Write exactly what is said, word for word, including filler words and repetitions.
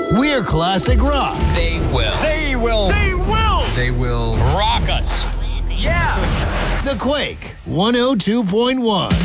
We're classic rock. They will. They will. They will. They will Rock us. Yeah. The Quake one oh two point one.